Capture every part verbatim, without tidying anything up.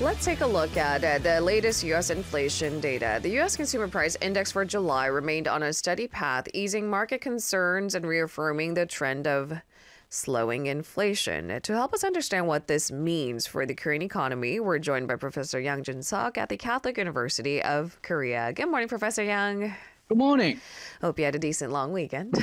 Let's take a look at uh, the latest U S inflation data. The U S Consumer Price Index for July remained on a steady path, easing market concerns and reaffirming the trend of slowing inflation. To help us understand what this means for the Korean economy, we're joined by Professor Yang Jun-seok at the Catholic University of Korea. Good morning, Professor Yang. Good morning. Hope you had a decent long weekend.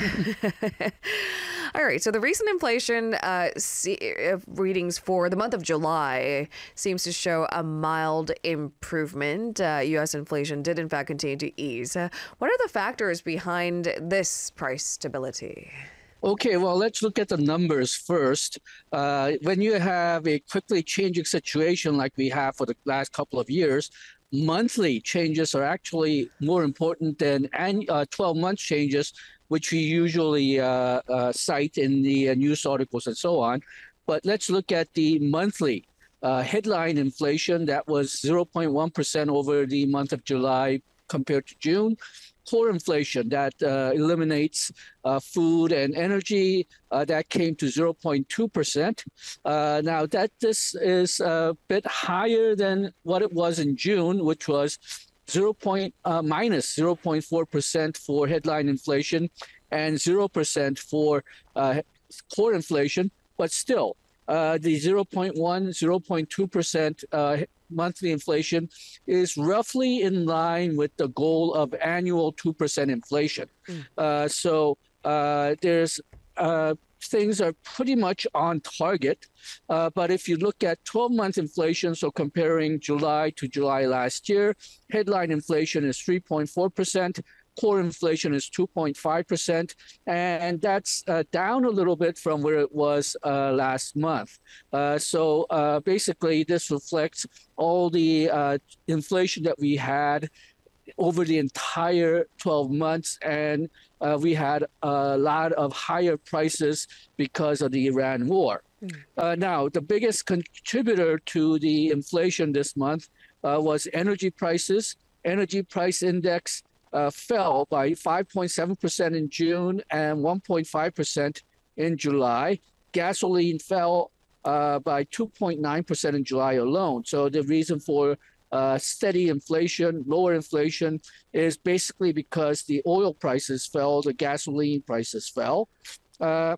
All right, so the recent inflation uh, see, uh, readings for the month of July seems to show a mild improvement. Uh, U S inflation did in fact continue to ease. Uh, what are the factors behind this price stability? Okay, well, let's look at the numbers first. Uh, when you have a quickly changing situation like we have for the last couple of years, monthly changes are actually more important than uh, twelve-month changes, which we usually uh, uh, cite in the uh, news articles and so on. But let's look at the monthly uh, headline inflation. That was zero point one percent over the month of July compared to June. Core inflation that uh, eliminates uh, food and energy, uh, that came to zero point two percent. Uh, now that this is a bit higher than what it was in June, which was zero point, uh, minus zero point four percent for headline inflation and zero percent for uh, core inflation, but still uh, the zero point one, zero point two percent uh, monthly inflation is roughly in line with the goal of annual two percent inflation. Mm. Uh, so uh, there's uh, things are pretty much on target. Uh, but if you look at twelve-month inflation, so comparing July to July last year, headline inflation is three point four percent. Core inflation is two point five percent, and that's uh, down a little bit from where it was uh, last month. Uh, so uh, basically, this reflects all the uh, inflation that we had over the entire twelve months, and uh, we had a lot of higher prices because of the Iran war. Mm. Uh, now, the biggest contributor to the inflation this month uh, was energy prices. Energy price index Uh, fell by five point seven percent in June and one point five percent in July. Gasoline fell uh, by two point nine percent in July alone. So the reason for uh, steady inflation, lower inflation, is basically because the oil prices fell, the gasoline prices fell. Uh,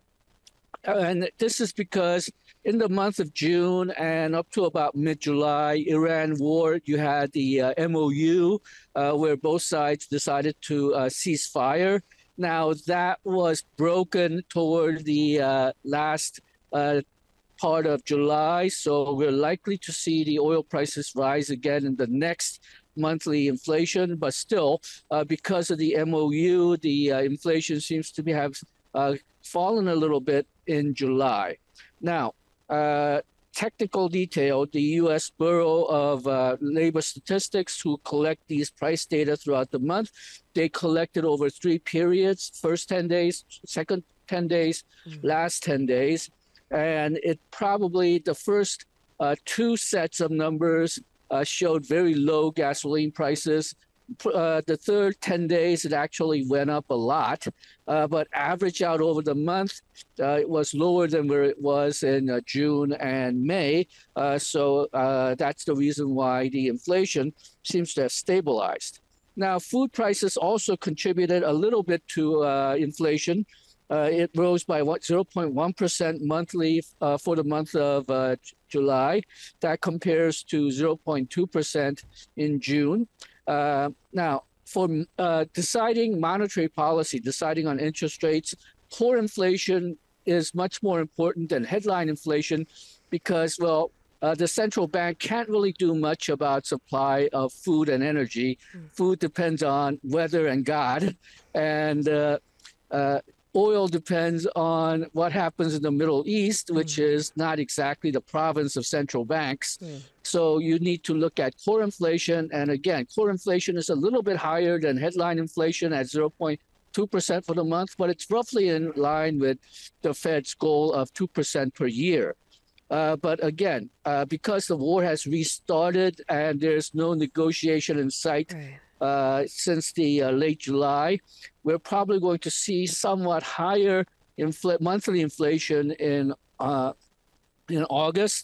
and this is because in the month of June and up to about mid-July, Iran war, you had the uh, M O U uh, where both sides decided to uh, cease fire. Now, that was broken toward the uh, last uh, part of July, so we're likely to see the oil prices rise again in the next monthly inflation. But still, uh, because of the M O U, the uh, inflation seems to be, have uh, fallen a little bit in July. Now, Uh, technical detail, the U S Bureau of uh, Labor Statistics, who collect these price data throughout the month, they collected over three periods, first ten days, second ten days, mm-hmm. last ten days. And it probably, the first uh, two sets of numbers uh, showed very low gasoline prices. Uh, the third ten days, it actually went up a lot, uh, but average out over the month, uh, it was lower than where it was in uh, June and May. Uh, so uh, that's the reason why the inflation seems to have stabilized. Now, food prices also contributed a little bit to uh, inflation. Uh, it rose by what zero point one percent monthly uh, for the month of uh, July. That compares to zero point two percent in June. Uh, now, for uh, deciding monetary policy, deciding on interest rates, core inflation is much more important than headline inflation because, well, uh, the central bank can't really do much about supply of food and energy. Mm. Food depends on weather and God, and uh, uh, oil depends on what happens in the Middle East, which mm. is not exactly the province of central banks. Mm. So you need to look at core inflation. And again, core inflation is a little bit higher than headline inflation at zero point two percent for the month, but it's roughly in line with the Fed's goal of two percent per year. Uh, but again, uh, because the war has restarted and there's no negotiation in sight, right. Uh, since the uh, late July, we're probably going to see somewhat higher infl- monthly inflation in uh, in August.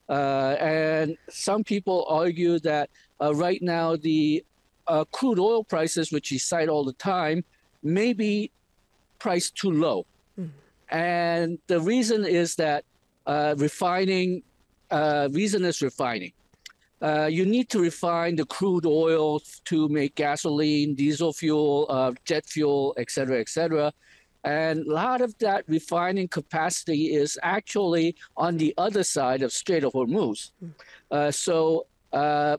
Uh, and some people argue that uh, right now the uh, crude oil prices, which you cite all the time, may be priced too low. Mm. And the reason is that uh, refining, uh, reason is refining. Uh, you need to refine the crude oil to make gasoline, diesel fuel, uh, jet fuel, et cetera, et cetera. And a lot of that refining capacity is actually on the other side of Strait of Hormuz. Uh, so uh,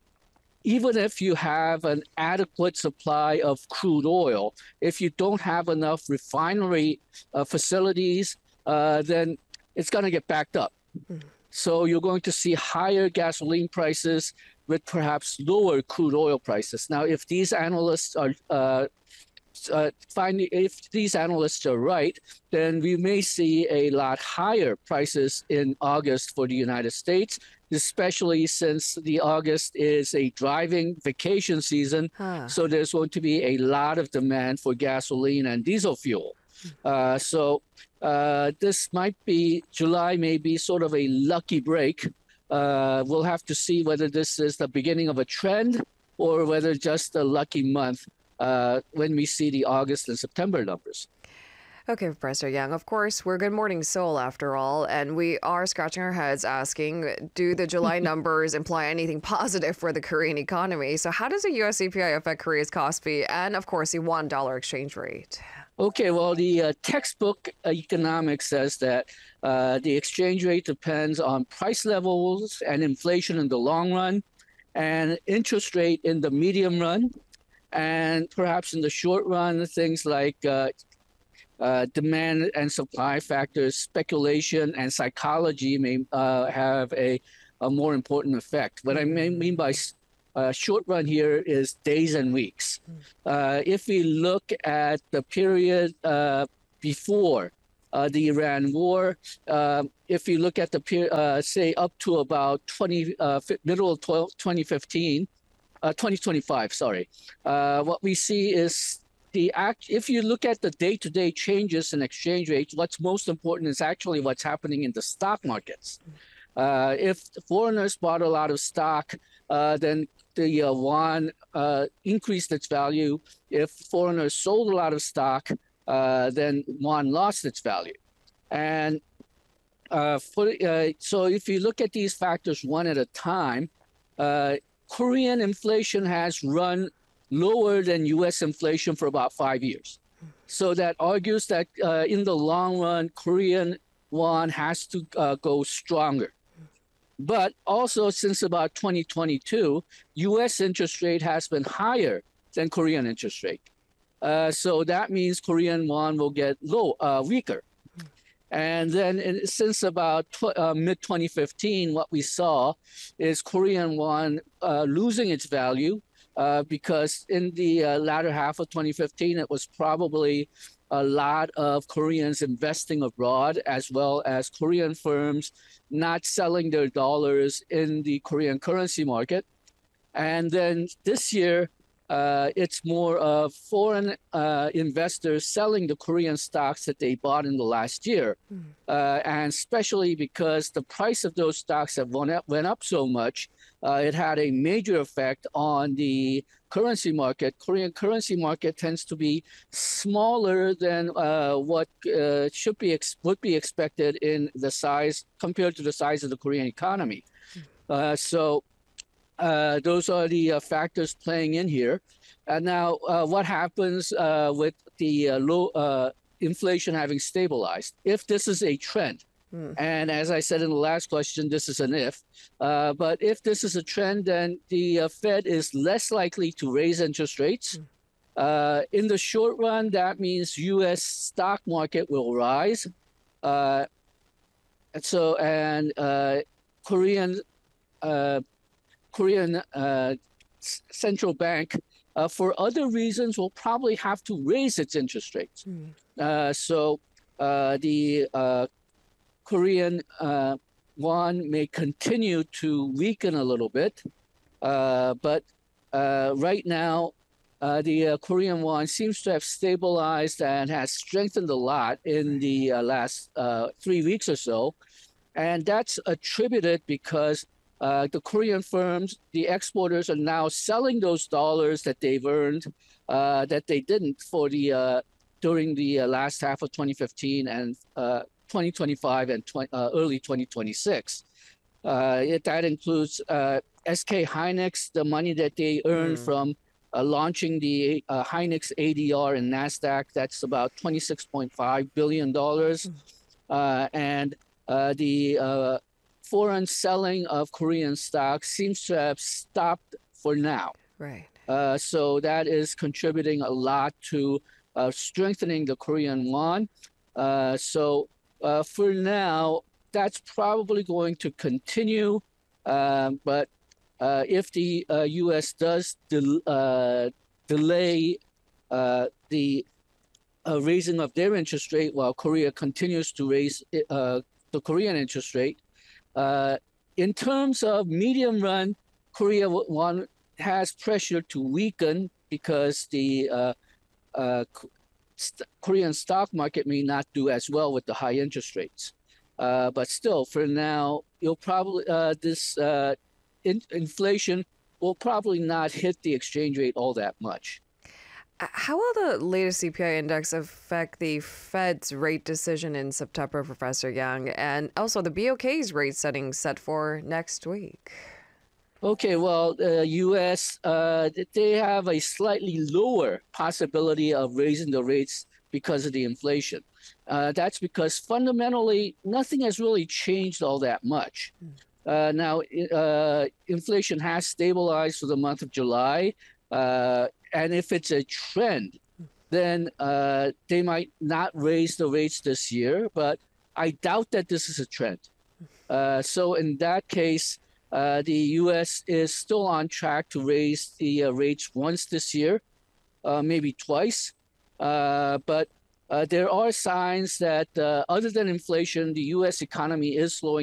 even if you have an adequate supply of crude oil, if you don't have enough refinery uh, facilities, uh, then it's going to get backed up. Mm. So you're going to see higher gasoline prices with perhaps lower crude oil prices. Now, if these analysts are uh, uh, finding, if these analysts are right, then we may see a lot higher prices in August for the United States, especially since the August is a driving vacation season. Huh. So there's going to be a lot of demand for gasoline and diesel fuel. Uh, so uh, this might be, July may be sort of a lucky break. Uh, we'll have to see whether this is the beginning of a trend or whether just a lucky month uh, when we see the August and September numbers. Okay, Professor Yang, of course, we're Good Morning Seoul after all, and we are scratching our heads asking, do the July numbers imply anything positive for the Korean economy? So how does the U S C P I affect Korea's KOSPI and, of course, the one dollar exchange rate? Okay, well, the uh, textbook economics says that uh, the exchange rate depends on price levels and inflation in the long run, and interest rate in the medium run, and perhaps in the short run, things like uh, Uh, demand and supply factors, speculation, and psychology may uh, have a, a more important effect. What I may mean by uh, short run here is days and weeks. Uh, if we look at the period uh, before uh, the Iran war, uh, if you look at the period, uh, say up to about twenty, uh, middle of twenty fifteen, uh, twenty twenty-five, sorry, uh, what we see is The act, if you look at the day-to-day changes in exchange rates, what's most important is actually what's happening in the stock markets. Uh, if foreigners bought a lot of stock, uh, then the uh, won uh, increased its value. If foreigners sold a lot of stock, uh, then won lost its value. And uh, for, uh, so if you look at these factors one at a time, uh, Korean inflation has run lower than U S inflation for about five years. So that argues that uh, in the long run, Korean won has to uh, go stronger. But also since about twenty twenty-two, U S interest rate has been higher than Korean interest rate. Uh, so that means Korean won will get low, uh, weaker. And then in, since about uh, mid twenty fifteen, what we saw is Korean won uh, losing its value. Uh, because in the uh, latter half of twenty fifteen, it was probably a lot of Koreans investing abroad, as well as Korean firms not selling their dollars in the Korean currency market. And then this year, uh, it's more of foreign uh, investors selling the Korean stocks that they bought in the last year. Mm. Uh, and especially because the price of those stocks have went up, went up so much, Uh, it had a major effect on the currency market. Korean currency market tends to be smaller than uh, what uh, should be ex- would be expected in the size compared to the size of the Korean economy. Uh, so uh, those are the uh, factors playing in here. And now, uh, what happens uh, with the uh, low uh, inflation having stabilized? If this is a trend. And as I said in the last question, this is an if. Uh, but if this is a trend, then the uh, Fed is less likely to raise interest rates. Uh, in the short run, that means U S stock market will rise. Uh, and so, and uh, Korean uh, Korean uh, central bank, uh, for other reasons, will probably have to raise its interest rates. Mm. Uh, so uh, the uh, Korean uh, won may continue to weaken a little bit, uh, but uh, right now uh, the uh, Korean won seems to have stabilized and has strengthened a lot in the uh, last uh, three weeks or so. And that's attributed because uh, the Korean firms, the exporters, are now selling those dollars that they've earned uh, that they didn't for the uh, during the uh, last half of twenty fifteen and uh, twenty twenty-five and tw- uh, early twenty twenty-six. Uh, it, that includes uh, S K Hynix, the money that they earned mm. from uh, launching the uh, Hynix A D R in NASDAQ. That's about twenty-six point five billion dollars. Mm. Uh, and uh, the uh, foreign selling of Korean stocks seems to have stopped for now. Right. Uh, so that is contributing a lot to uh, strengthening the Korean won. Uh, so uh, for now, that's probably going to continue. Um, but uh, if the uh, U S does del- uh, delay uh, the uh, raising of their interest rate while Korea continues to raise uh, the Korean interest rate, uh, in terms of medium run, Korea won has pressure to weaken because the uh, uh, st- Korean stock market may not do as well with the high interest rates. Uh, but still, for now, you'll probably uh, this uh, in- inflation will probably not hit the exchange rate all that much. How will the latest C P I index affect the Fed's rate decision in September, Professor Yang, and also the B O K's rate setting set for next week? Okay, well, the uh, U S, uh, they have a slightly lower possibility of raising the rates because of the inflation. Uh, that's because fundamentally, nothing has really changed all that much. Uh, now, uh, inflation has stabilized for the month of July. Uh, and if it's a trend, then uh, they might not raise the rates this year. But I doubt that this is a trend. Uh, so in that case, uh, the U S is still on track to raise the uh, rates once this year, uh, maybe twice. Uh, but uh, there are signs that uh, other than inflation, the U S economy is slowing